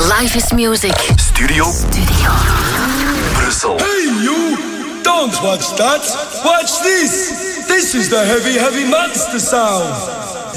Life is music. Studio Brussel. Hey you! Don't watch that! Watch this! This is the heavy monster sound!